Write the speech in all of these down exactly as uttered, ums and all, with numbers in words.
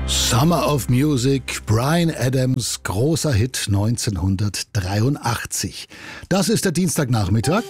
Summer of Music, Bryan Adams, großer Hit neunzehnhundertdreiundachtzig. Das ist der Dienstagnachmittag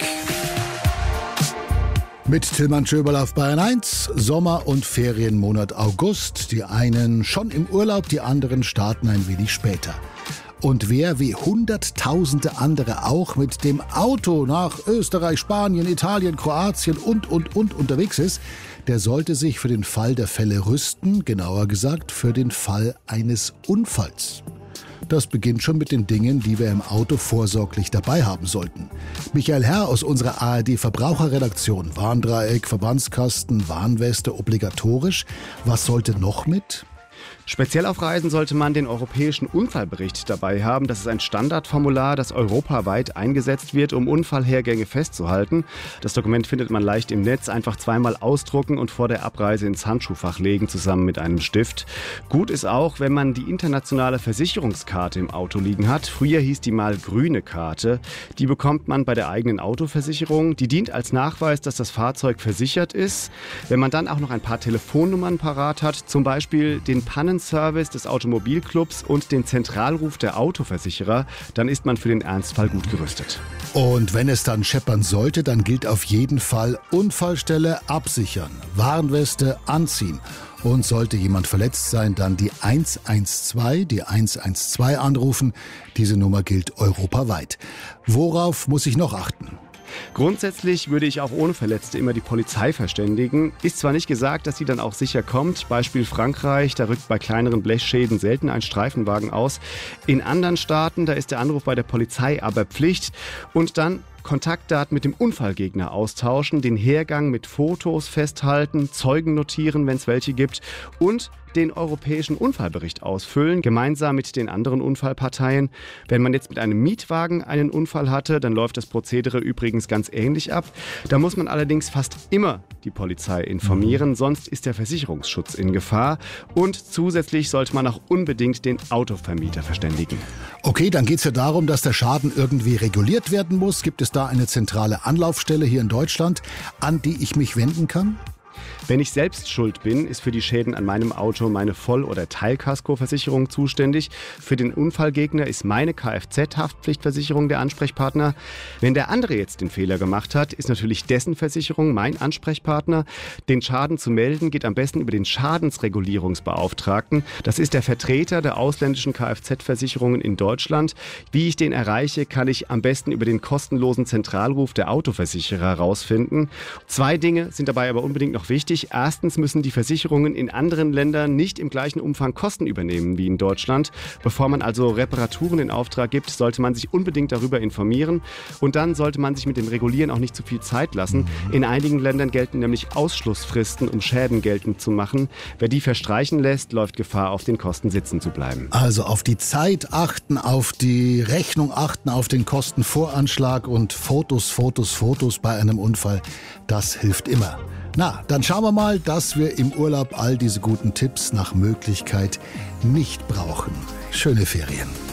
mit Tilman Schöberl auf Bayern eins. Sommer- und Ferienmonat August. Die einen schon im Urlaub, die anderen starten ein wenig später. Und wer wie hunderttausende andere auch mit dem Auto nach Österreich, Spanien, Italien, Kroatien und, und, und unterwegs ist, der sollte sich für den Fall der Fälle rüsten, genauer gesagt für den Fall eines Unfalls. Das beginnt schon mit den Dingen, die wir im Auto vorsorglich dabei haben sollten. Michael Herr aus unserer A R D-Verbraucherredaktion. Warndreieck, Verbandskasten, Warnweste obligatorisch. Was sollte noch mit? Speziell auf Reisen sollte man den europäischen Unfallbericht dabei haben. Das ist ein Standardformular, das europaweit eingesetzt wird, um Unfallhergänge festzuhalten. Das Dokument findet man leicht im Netz. Einfach zweimal ausdrucken und vor der Abreise ins Handschuhfach legen, zusammen mit einem Stift. Gut ist auch, wenn man die internationale Versicherungskarte im Auto liegen hat. Früher hieß die mal grüne Karte. Die bekommt man bei der eigenen Autoversicherung. Die dient als Nachweis, dass das Fahrzeug versichert ist. Wenn man dann auch noch ein paar Telefonnummern parat hat, zum Beispiel den Pannenservice des Automobilclubs und den Zentralruf der Autoversicherer, dann ist man für den Ernstfall gut gerüstet. Und wenn es dann scheppern sollte, dann gilt auf jeden Fall Unfallstelle absichern, Warnweste anziehen. Und sollte jemand verletzt sein, dann die eins eins zwei, die eins eins zwei anrufen. Diese Nummer gilt europaweit. Worauf muss ich noch achten? Grundsätzlich würde ich auch ohne Verletzte immer die Polizei verständigen. Ist zwar nicht gesagt, dass sie dann auch sicher kommt. Beispiel Frankreich, da rückt bei kleineren Blechschäden selten ein Streifenwagen aus. In anderen Staaten, da ist der Anruf bei der Polizei aber Pflicht. Und dann Kontaktdaten mit dem Unfallgegner austauschen, den Hergang mit Fotos festhalten, Zeugen notieren, wenn es welche gibt und den europäischen Unfallbericht ausfüllen, gemeinsam mit den anderen Unfallparteien. Wenn man jetzt mit einem Mietwagen einen Unfall hatte, dann läuft das Prozedere übrigens ganz ähnlich ab. Da muss man allerdings fast immer die Polizei informieren, sonst ist der Versicherungsschutz in Gefahr. Und zusätzlich sollte man auch unbedingt den Autovermieter verständigen. Okay, dann geht es ja darum, dass der Schaden irgendwie reguliert werden muss. Gibt es da eine zentrale Anlaufstelle hier in Deutschland, an die ich mich wenden kann? Wenn ich selbst schuld bin, ist für die Schäden an meinem Auto meine Voll- oder Teilkaskoversicherung zuständig. Für den Unfallgegner ist meine Kfz-Haftpflichtversicherung der Ansprechpartner. Wenn der andere jetzt den Fehler gemacht hat, ist natürlich dessen Versicherung mein Ansprechpartner. Den Schaden zu melden geht am besten über den Schadensregulierungsbeauftragten. Das ist der Vertreter der ausländischen Kfz-Versicherungen in Deutschland. Wie ich den erreiche, kann ich am besten über den kostenlosen Zentralruf der Autoversicherer herausfinden. Zwei Dinge sind dabei aber unbedingt noch wichtig. Erstens müssen die Versicherungen in anderen Ländern nicht im gleichen Umfang Kosten übernehmen wie in Deutschland. Bevor man also Reparaturen in Auftrag gibt, sollte man sich unbedingt darüber informieren. Und dann sollte man sich mit dem Regulieren auch nicht zu viel Zeit lassen. In einigen Ländern gelten nämlich Ausschlussfristen, um Schäden geltend zu machen. Wer die verstreichen lässt, läuft Gefahr, auf den Kosten sitzen zu bleiben. Also auf die Zeit achten, auf die Rechnung achten, auf den Kostenvoranschlag und Fotos, Fotos, Fotos bei einem Unfall. Das hilft immer. Na, dann schauen wir mal, dass wir im Urlaub all diese guten Tipps nach Möglichkeit nicht brauchen. Schöne Ferien.